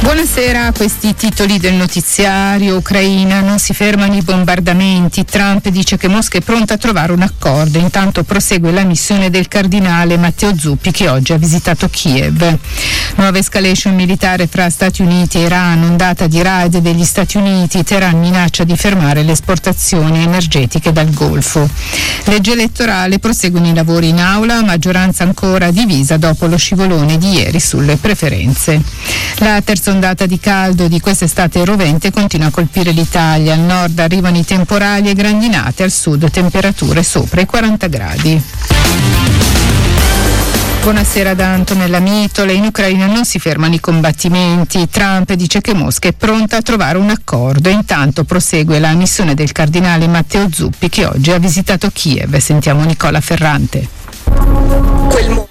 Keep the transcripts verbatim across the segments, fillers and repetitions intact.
Buonasera, questi titoli del notiziario. Ucraina, non si fermano i bombardamenti. Trump dice che Mosca è pronta a trovare un accordo. Intanto prosegue la missione del cardinale Matteo Zuppi, che oggi ha visitato Kiev. Nuova escalation militare fra Stati Uniti e Iran, ondata di raid degli Stati Uniti. Teheran minaccia di fermare le esportazioni energetiche dal Golfo. Legge elettorale, proseguono i lavori in aula, maggioranza ancora divisa dopo lo scivolone di ieri sulle preferenze. La terza ondata di caldo di quest'estate rovente continua a colpire l'Italia. Al nord arrivano i temporali e grandinate, al sud temperature sopra i quaranta gradi. Buonasera da Antonella Mitola. In Ucraina non si fermano i combattimenti. Trump dice che Mosca è pronta a trovare un accordo. Intanto prosegue la missione del cardinale Matteo Zuppi, che oggi ha visitato Kiev. Sentiamo Nicola Ferrante. Quel mo-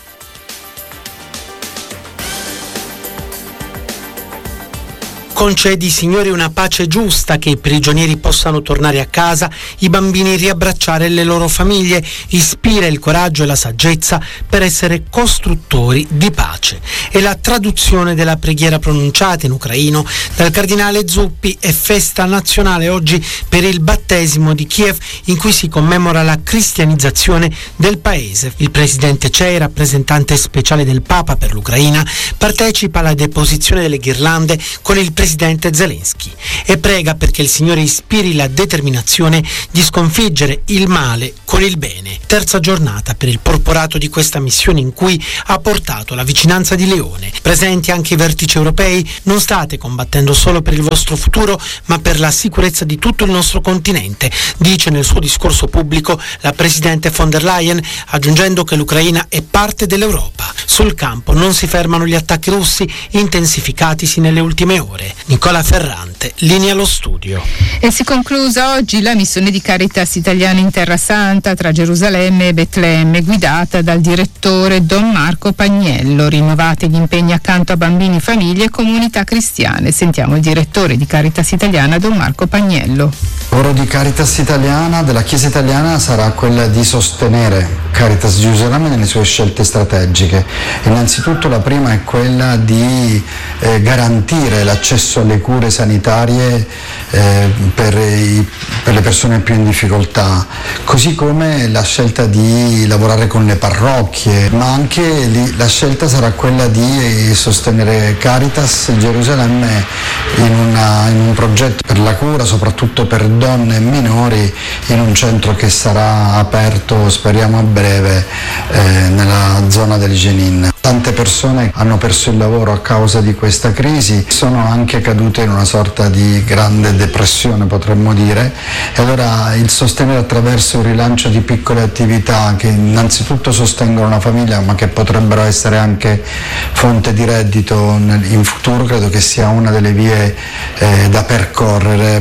Concedi, Signore, una pace giusta, che i prigionieri possano tornare a casa, i bambini riabbracciare le loro famiglie, ispira il coraggio e la saggezza per essere costruttori di pace. È la traduzione della preghiera pronunciata in ucraino dal cardinale Zuppi. È festa nazionale oggi per il battesimo di Kiev, in cui si commemora la cristianizzazione del paese. Il presidente C E I, rappresentante speciale del Papa per l'Ucraina, partecipa alla deposizione delle ghirlande con il presidente Zelensky e prega perché il Signore ispiri la determinazione di sconfiggere il male con il bene. Terza giornata per il porporato di questa missione, in cui ha portato la vicinanza di Leone. Presenti anche i vertici europei. Non state combattendo solo per il vostro futuro, ma per la sicurezza di tutto il nostro continente, dice nel suo discorso pubblico la presidente von der Leyen, aggiungendo che l'Ucraina è parte dell'Europa. Sul campo non si fermano gli attacchi russi, intensificatisi nelle ultime ore. Nicola Ferrante, linea allo studio. E si conclusa oggi la missione di Caritas Italiana in Terra Santa tra Gerusalemme e Betlemme, guidata dal direttore Don Marco Pagnello. Rinnovati gli impegni accanto a bambini, famiglie e comunità cristiane. Sentiamo il direttore di Caritas Italiana, Don Marco Pagnello. Il lavoro di Caritas Italiana, della Chiesa Italiana, sarà quella di sostenere Caritas Gerusalemme nelle sue scelte strategiche. Innanzitutto la prima è quella di eh, garantire l'accesso alle cure sanitarie eh, per, i, per le persone più in difficoltà, così come la scelta di lavorare con le parrocchie, ma anche lì, la scelta sarà quella di sostenere Caritas Gerusalemme in, una, in un progetto per la cura, soprattutto per donne e minori, in un centro che sarà aperto, speriamo a breve, eh, nella zona del Jenin. Tante persone hanno perso il lavoro a causa di questa crisi, sono anche cadute in una sorta di grande depressione, potremmo dire, e allora il sostenere attraverso il rilancio di piccole attività che innanzitutto sostengono la famiglia, ma che potrebbero essere anche fonte di reddito in futuro, credo che sia una delle vie eh, da percorrere.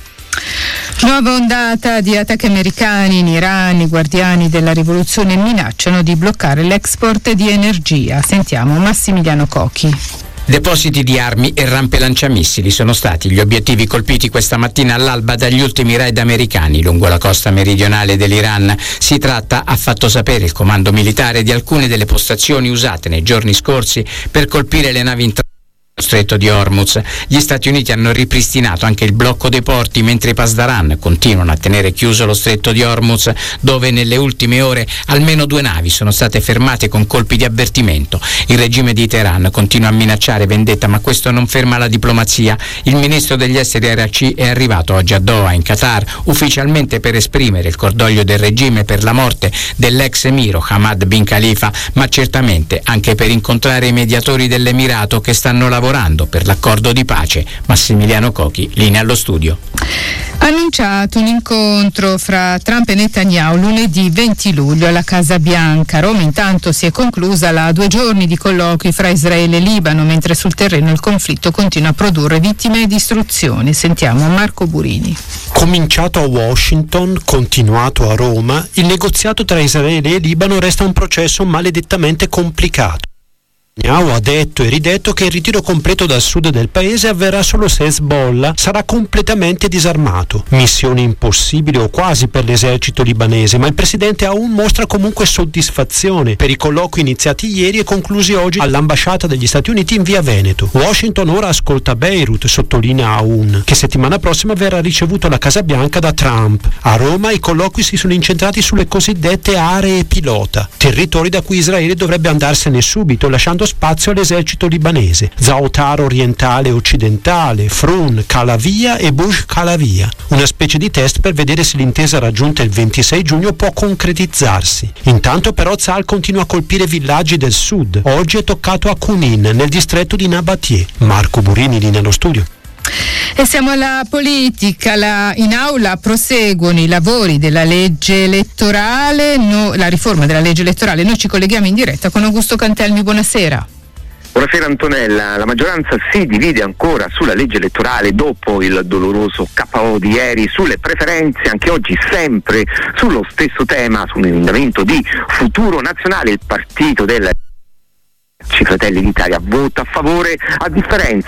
Nuova ondata di attacchi americani in Iran. I guardiani della rivoluzione minacciano di bloccare l'export di energia. Sentiamo Massimiliano Cocchi. Depositi di armi e rampe lanciamissili sono stati gli obiettivi colpiti questa mattina all'alba dagli ultimi raid americani lungo la costa meridionale dell'Iran. Si tratta, ha fatto sapere il comando militare, di alcune delle postazioni usate nei giorni scorsi per colpire le navi in transito Stretto di Hormuz. Gli Stati Uniti hanno ripristinato anche il blocco dei porti, mentre i Pasdaran continuano a tenere chiuso lo Stretto di Hormuz, dove nelle ultime ore almeno due navi sono state fermate con colpi di avvertimento. Il regime di Teheran continua a minacciare vendetta, ma questo non ferma la diplomazia. Il ministro degli esteri Araghchi è arrivato oggi a Doha, in Qatar, ufficialmente per esprimere il cordoglio del regime per la morte dell'ex emiro Hamad bin Khalifa, ma certamente anche per incontrare i mediatori dell'Emirato che stanno lavorando per l'accordo di pace. Massimiliano Cocchi, linea allo studio. Annunciato un incontro fra Trump e Netanyahu lunedì venti luglio alla Casa Bianca. A Roma intanto si è conclusa la due giorni di colloqui fra Israele e Libano, mentre sul terreno il conflitto continua a produrre vittime e distruzioni. Sentiamo Marco Burini. Cominciato a Washington, continuato a Roma, il negoziato tra Israele e Libano resta un processo maledettamente complicato. Netanyahu ha detto e ridetto che il ritiro completo dal sud del paese avverrà solo se Hezbollah sarà completamente disarmato. Missione impossibile o quasi per l'esercito libanese, ma il presidente Aoun mostra comunque soddisfazione per i colloqui iniziati ieri e conclusi oggi all'ambasciata degli Stati Uniti in via Veneto. Washington ora ascolta Beirut, sottolinea Aoun, che settimana prossima verrà ricevuto alla Casa Bianca da Trump. A Roma i colloqui si sono incentrati sulle cosiddette aree pilota, territori da cui Israele dovrebbe andarsene subito, lasciando spazio all'esercito libanese. Za'atar orientale e occidentale, Frun, Calavia e Bush Calavia. Una specie di test per vedere se l'intesa raggiunta il ventisei giugno può concretizzarsi. Intanto però Tzal continua a colpire villaggi del sud. Oggi è toccato a Kunin, nel distretto di Nabatie. Marco Burini, linea allo studio. E siamo alla politica. La, in aula proseguono i lavori della legge elettorale, no, la riforma della legge elettorale. Noi ci colleghiamo in diretta con Augusto Cantelmi. Buonasera. Buonasera Antonella, la maggioranza si divide ancora sulla legge elettorale dopo il doloroso K O di ieri, sulle preferenze, anche oggi sempre sullo stesso tema, su un emendamento di Futuro Nazionale. Il partito del Fratelli d'Italia vota a favore, a differenza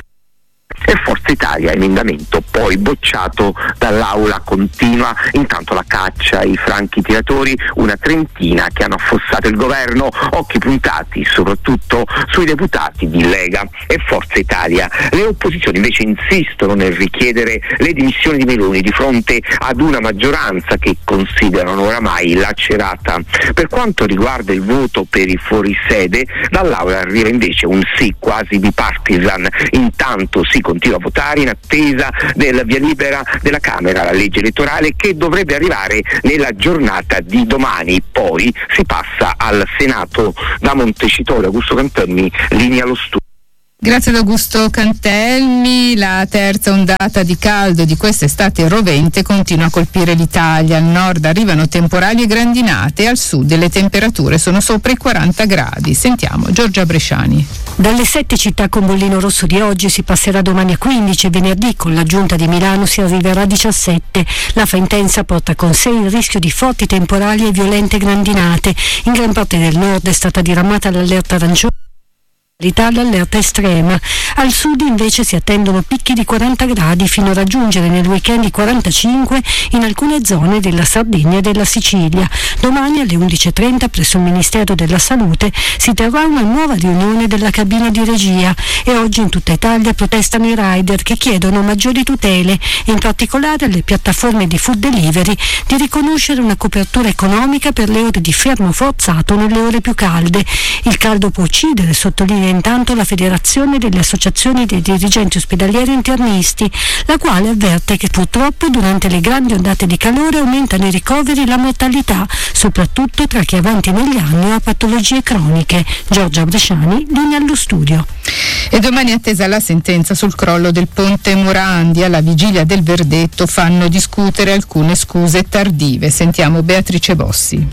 e Forza Italia, emendamento poi bocciato dall'aula. Continua intanto la caccia ai franchi tiratori, una trentina che hanno affossato il governo, occhi puntati soprattutto sui deputati di Lega e Forza Italia. Le opposizioni invece insistono nel richiedere le dimissioni di Meloni di fronte ad una maggioranza che considerano oramai lacerata. Per quanto riguarda il voto per i fuorisede, dall'aula arriva invece un sì quasi bipartisan. Intanto si continua a votare in attesa del via libera della Camera alla legge elettorale, che dovrebbe arrivare nella giornata di domani. Poi si passa al Senato. Da Montecitorio, Augusto Cantelmi, linea allo studio. Grazie ad Augusto Cantelmi. La terza ondata di caldo di quest'estate rovente continua a colpire l'Italia. Al nord arrivano temporali e grandinate, al sud le temperature sono sopra i quaranta gradi. Sentiamo Giorgia Bresciani. Dalle sette città con bollino rosso di oggi si passerà domani a quindici e venerdì con l'aggiunta di Milano si arriverà a diciassette. L'afa intensa porta con sé il rischio di forti temporali e violente grandinate. In gran parte del nord è stata diramata l'allerta arancione. L'Italia allerta estrema. Al sud invece si attendono picchi di quaranta gradi fino a raggiungere nel weekend i quarantacinque in alcune zone della Sardegna e della Sicilia. Domani alle undici e trenta presso il Ministero della Salute si terrà una nuova riunione della cabina di regia e oggi in tutta Italia protestano i rider che chiedono maggiori tutele, in particolare alle piattaforme di food delivery, di riconoscere una copertura economica per le ore di fermo forzato nelle ore più calde. Il caldo può uccidere, sottolinea intanto la Federazione delle Associazioni dei Dirigenti Ospedalieri Internisti, la quale avverte che purtroppo durante le grandi ondate di calore aumentano i ricoveri e la mortalità, soprattutto tra chi avanti negli anni ha patologie croniche. Giorgia Bresciani, linea allo studio. E domani è attesa la sentenza sul crollo del ponte Morandi. Alla vigilia del verdetto fanno discutere alcune scuse tardive. Sentiamo Beatrice Bossi.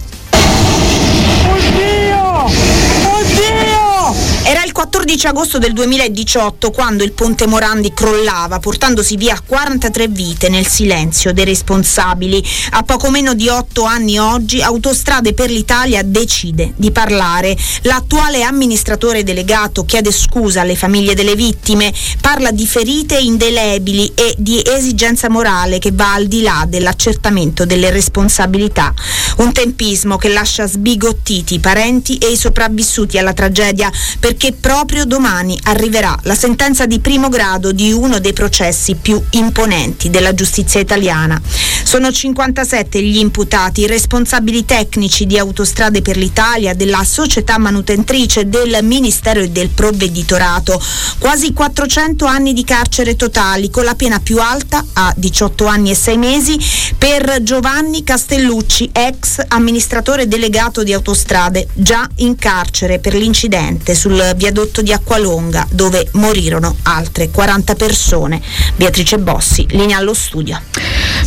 Era il quattordici agosto del duemiladiciotto quando il ponte Morandi crollava, portandosi via quarantatré vite nel silenzio dei responsabili. A poco meno di otto anni oggi, Autostrade per l'Italia decide di parlare. L'attuale amministratore delegato chiede scusa alle famiglie delle vittime, parla di ferite indelebili e di esigenza morale che va al di là dell'accertamento delle responsabilità. Un tempismo che lascia sbigottiti i parenti e i sopravvissuti alla tragedia, perché proprio domani arriverà la sentenza di primo grado di uno dei processi più imponenti della giustizia italiana. Sono cinquantasette gli imputati, responsabili tecnici di Autostrade per l'Italia, della società manutentrice, del Ministero e del Provveditorato. Quasi quattrocento anni di carcere totali, con la pena più alta, a diciotto anni e sei mesi, per Giovanni Castellucci, ex amministratore delegato di Autostrade, già in carcere per l'incidente sul viadotto di Acqualonga, dove morirono altre quaranta persone. Beatrice Bossi, linea allo studio.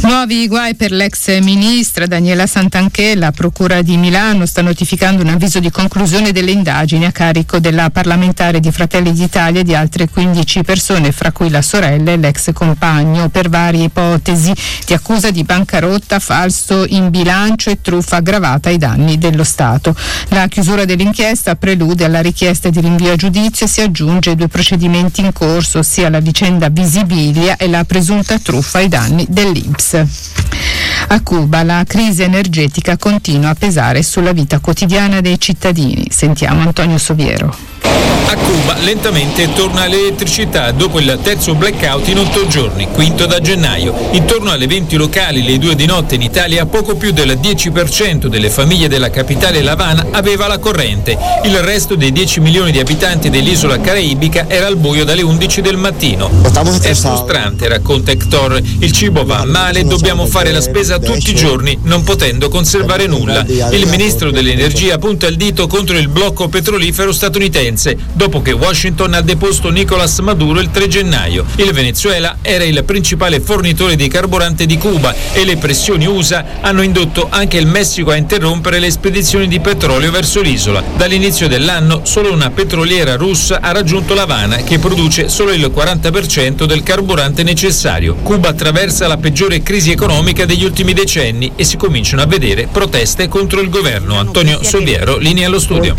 Nuovi guai per l'ex ministra Daniela Santanchè. La Procura di Milano sta notificando un avviso di conclusione delle indagini a carico della parlamentare di Fratelli d'Italia e di altre quindici persone, fra cui la sorella e l'ex compagno, per varie ipotesi di accusa di bancarotta, falso in bilancio e truffa aggravata ai danni dello Stato. La chiusura dell'inchiesta prelude alla richiesta di rinvio a giudizio e si aggiunge ai due procedimenti in corso, ossia la vicenda Visibilia e la presunta truffa ai danni dell'I N P S. A Cuba la crisi energetica continua a pesare sulla vita quotidiana dei cittadini. Sentiamo Antonio Soviero. A Cuba lentamente torna l'elettricità dopo il terzo blackout in otto giorni, quinto da gennaio. Intorno alle venti locali, le due di notte in Italia, poco più del dieci per cento delle famiglie della capitale L'Avana aveva la corrente. Il resto dei dieci milioni di abitanti dell'isola caraibica era al buio dalle undici del mattino. È frustrante, racconta Hector. Il cibo va male, dobbiamo fare la spesa tutti i giorni, non potendo conservare nulla. Il ministro dell'energia punta il dito contro il blocco petrolifero statunitense, dopo che Washington ha deposto Nicolás Maduro il tre gennaio. Il Venezuela era il principale fornitore di carburante di Cuba e le pressioni U S A hanno indotto anche il Messico a interrompere le spedizioni di petrolio verso l'isola. Dall'inizio dell'anno solo una petroliera russa ha raggiunto L'Avana, che produce solo il quaranta per cento del carburante necessario. Cuba attraversa la peggiore crisi economica degli ultimi decenni e si cominciano a vedere proteste contro il governo. Antonio Soviero, linea allo studio.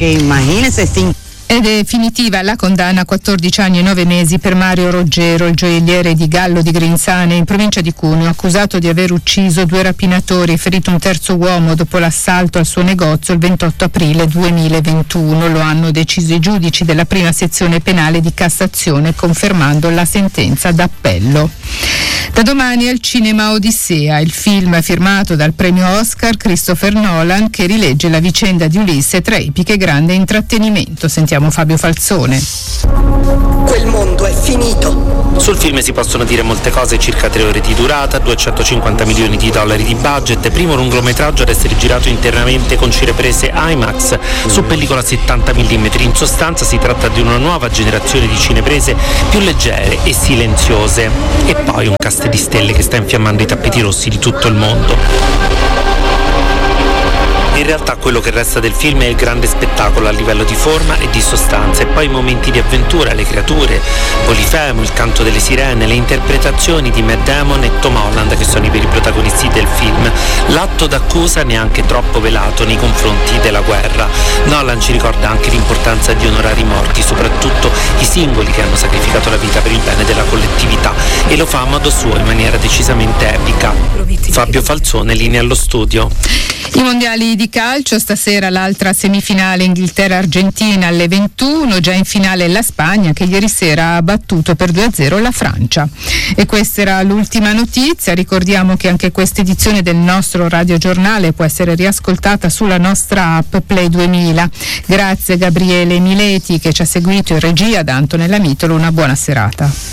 Ed è definitiva la condanna a quattordici anni e nove mesi per Mario Roggero, il gioielliere di Gallo di Grinzane, in provincia di Cuneo, accusato di aver ucciso due rapinatori e ferito un terzo uomo dopo l'assalto al suo negozio il ventotto aprile duemilaventuno. Lo hanno deciso i giudici della prima sezione penale di Cassazione, confermando la sentenza d'appello. Da domani al cinema Odissea, il film firmato dal premio Oscar Christopher Nolan, che rilegge la vicenda di Ulisse tra epica e grande intrattenimento. Sentiamo Fabio Falzone. Quel mondo è finito. Sul film si possono dire molte cose, circa tre ore di durata, duecentocinquanta milioni di dollari di budget, primo lungometraggio ad essere girato internamente con cineprese IMAX su pellicola settanta millimetri. In sostanza si tratta di una nuova generazione di cineprese più leggere e silenziose. E poi un cast di stelle che sta infiammando i tappeti rossi di tutto il mondo. In realtà quello che resta del film è il grande spettacolo a livello di forma e di sostanza, e poi i momenti di avventura, le creature, Polifemo, il canto delle sirene, le interpretazioni di Matt Damon e Tom Holland, che sono i veri protagonisti del film. L'atto d'accusa neanche troppo velato nei confronti della guerra. Nolan ci ricorda anche l'importanza di onorare i morti, soprattutto i singoli che hanno sacrificato la vita per il bene della collettività, e lo fa a modo suo in maniera decisamente epica. Fabio Falzone, linea allo studio. I mondiali di calcio, stasera l'altra semifinale Inghilterra-Argentina alle ventuno, già in finale la Spagna che ieri sera ha battuto per due a zero la Francia. E questa era l'ultima notizia. Ricordiamo che anche questa edizione del nostro radiogiornale può essere riascoltata sulla nostra app Play duemila. Grazie Gabriele Mileti che ci ha seguito in regia, da Antonella Mitolo, una buona serata.